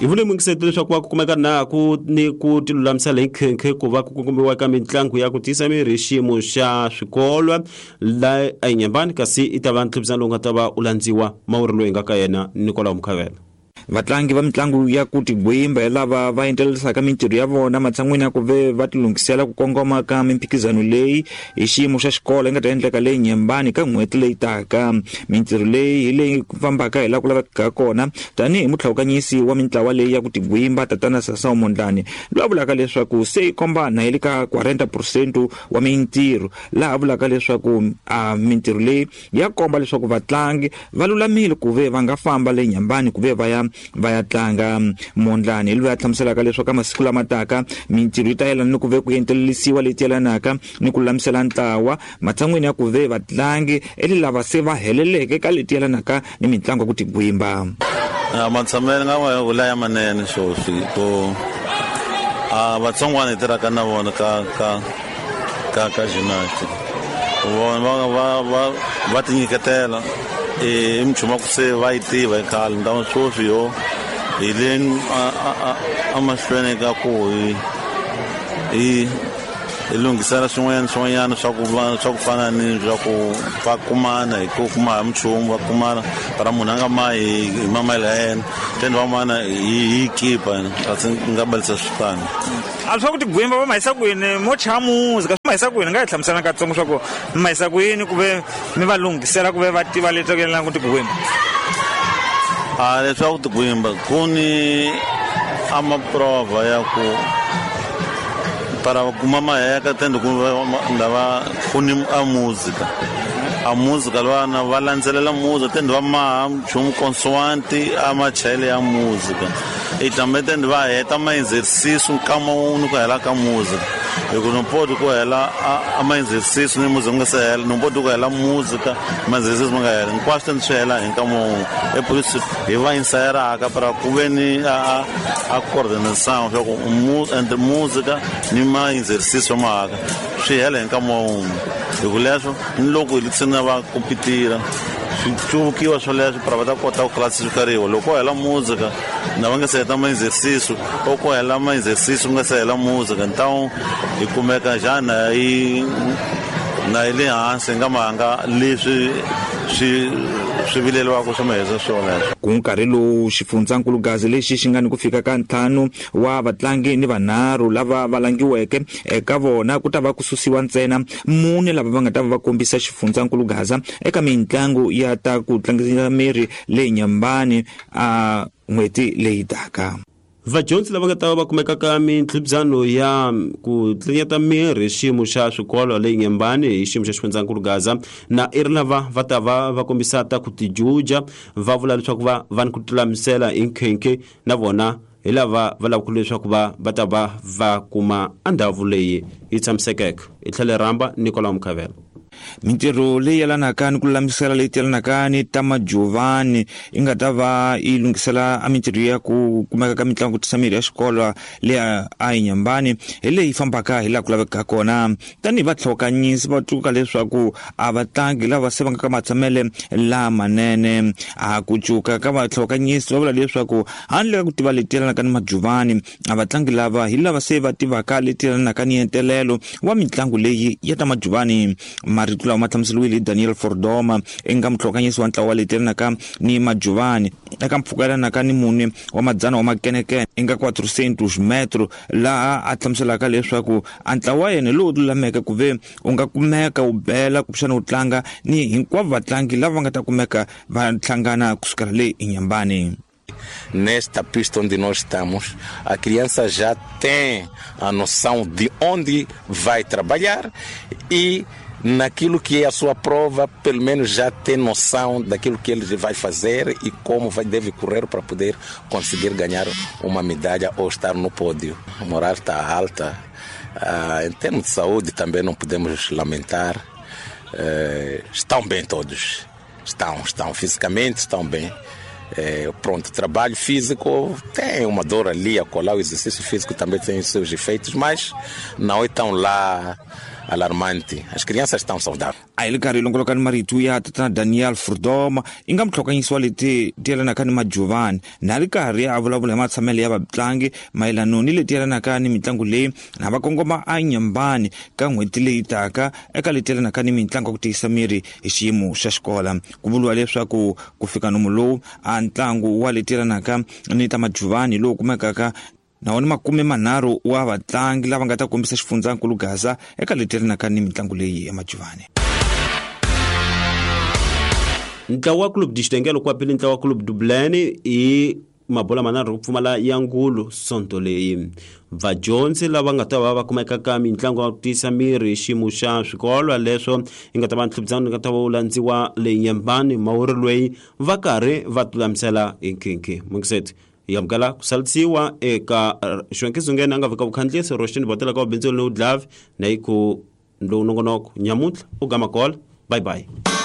hi vule mungisetile leswaku va ku kumeka na ku ni ku tilulamisela hi nkhenkhe ku va ku kombiwa ka mitlangu ya ku tiyisa miri hi xiyimo xa swikolo la eNyembani, kasi i ta va nhluphizano lowu nga ta va u landziwa mawuri loyi nga ka yena Nicola Mukhavela. Vatlangi va mitlangu ya ku tigwimba lava va endlelisaka mintirho ya vona matshan'wini ya ku ve va tilunghisela ku kongoma ka mimphikizano leyi hi xiyimo xa xikolo yi nga ta endleka leyi Nyembani ka n'hweti leyi taka. Mintirho leyi hi leyi fambaka hi la ku laveka kona tanihi mutlhawukanyisi wa mitlawa leyi ya ku tigwimba Tatana Sasau Mondlane loyi a vulaka leswaku se yi komba na hi le ka 40% wa mintirho, laha vulaka leswaku mintirho leyi ya komba leswaku vatlangi va lulamile ku ve va nga famba leyi Nyembani ku ve va ya tlanga. Mondlane loyi a hlamuselaka leswaku ka masiku lama taka mintirho yi ta yelana ni ku ve ku entelelisiwa leti yelanaka ni ku lulamisela ntlawa matshan'wini ya ku ve vatlangi lava se va heleleke ka leti yelanaka ni mitlangu ya ku tigwimba. Matshamelo nga wa vula ya manene swoswi ku vatsongwana hi tirhaka na vona ka gymnastic va tinyiketela i minchumu ku se va yi tiva hi khale ndhawu swoswi hi le amahlweni ka ku hi lungisela swin'wanyana swa ku fana ni swa ku va kumana hi ku kuma hi minchumu va kumana para munhu a nga mahi hi mamela ya yena then va mana hi kipa kasi nga balisa swipano. A swa ku tigwimba va mahisa kwini mo cha muzika swi mahisa kwini nga hi hlamusela katsongo swa ku mi mahisa kwini ku ve mi va lungisela ku ve va tiva leswi ku yelanaka ku tigwimba. Leswaku tigwimba ku ni amaprova ya ku para kuma maheka tende ku lava ku ni a música lwana va landzelela música tende va maha nchumu consoanti a machele ya música e também tende va heta ma exercício nkama wun'we ku hela ka música hikuva non pode ku hela ama exercício ni música nga se hela non pode ku hela música ma exercício ma nga hela hinkwaswo tende swi hela hi nkama wun'we e por isso hi va ensayeraka para ku ve ni a coordenação swa ku entre música ni ma exercício ma haka swi hela hi nkama wun'we hikuva leswo ni loko hi tsina va kompitira swi cuvukiwa swoleswo para va ta kota ku classificariwa loko hela música na va nga se heta ma exercício o ku hela ma exercício nga se hela música então hi kumeka jana na hi le hansi nga mahanga leswi swi vileliwaka swi maheza swoleswo. Ku nkarhi lowu xifundzankulugazi lexi xi nga ni ku fika ka 5 wa vatlangi ni vanharhu lava va langiweke eka vona ku ta va ku susiwa ntsena 4 lava va nga ta va kombisa xifundzankulugaza eka mitlangu ya ta ku tlangisa miri leyi Nyembani a n'hweti leyi taka. Vadyondzi lava nga ta va kumeka ka mintlhuphizano ya ku tlangeta miri hi xiyimo xa swikolo leyi Nyembani hi xiyimo xa xifundzankulugaza na i ri lava va ta va kombisata ku tijuja va vula leswaku va ni ku tilamisela hi nkhenkhe na vona hi lava va lavaka leswaku va ta va kuma andhavu leyi yi tshamisekeke. I tlhele rhamba Nicola Mukhavela. Mintirho leyi yelanaka ni ku lulamisela leyi yelanaka ni ta majuvani yi nga ta va yi lungisela a mintirho ya ku kumeka ka mitlangu tisa miri ya xikolo leyi a Nyembani hi leyi fambaka hi laha ku laveka kona. Tanihi vatlhokanyisi va tuka leswaku a vatlangi lava se va nga ka matsamele lamanene a ku cuka ka vatlhokanyisi va vula leswaku handle ka ku tiva leti yelanaka ni majuvani a vatlangi lava hi lava se va tivaka leti yelanaka ni entelelo wa mitlangu leyi ya ta majuvani. Marito lawa ma hlamuseriwile hi Daniel Fordoma eka mutlhokanyisi wa ntlawa leti yelanaka ni majuvani eka mpfhuka yelanaka ni 4 wa madzana wa makenekene eka 400 metro, laha a hlamuselaka leswaku a ntlawa yena lowu lulameke ku ve u nga kumeka u bela kumbexana u tlanga ni hinkwavo vatlangi lava nga ta kumeka va hlangana kusukela leyi Nyembani. Nesta pista onde nós estamos, a criança já tem a noção de onde vai trabalhar e naquilo que é a sua prova, pelo menos já tem noção daquilo que ele vai fazer e como deve correr para poder conseguir ganhar uma medalha ou estar no pódio. A moral está alta. Em termos de saúde também não podemos lamentar. Estão bem todos. Estão fisicamente, estão bem. Pronto, trabalho físico tem uma dor ali a colar, o exercício físico também tem os seus efeitos, mas não é tão lá alarmante. As crianças estão saudáveis. A ele karhi longolokani marito ya tatana Daniel Furdoma inga mtlhokanyisiwa leti tiyelanaka ni majuvani na ali karhi a vulavula hi matshamelo ya vatlangi mayelano ni leti yelanaka ni mitlangu leyi na va kongoma a Nyambani ka n'hweti leyi taka eka leti yelanaka ni mitlangu ku tiyisa miri hi xiyimo xa xikola. Ku vuriwa leswaku ku fika nomu lowu a ntlangu wa leti yelanaka ni ta majuvani lowu kumekaka na wona 30 wa vatlangi lava nga ta kombisa xifundzankulu Gaza eka leti yelanaka ni mitlangu leyi ya majuvani. Ntlawa wa Club Dixtengelo ku apile ntlawa wa Club Dublane i mabola manharhu ku pfumala ya ngulu sonto leyi. Vadyondzi lava nga ta va kumeka ka mitlangu ya ku tiyisa miri hi xiyimo xa swikolo leswo yi nga ta va nhluphizano nga ta va landziwa leyi Nyambani Mawuri loyi va karhi va tulamisela hi nkhinkhi. Mungiseti hi amukela ku salisiwa eka Xwenkiso nghena a nga vika vukhandlisi Roshini Botela ka Bindzoli no Dlavi na hi ku lowu nongonoko nyamutlha u gama kola. Bye bye.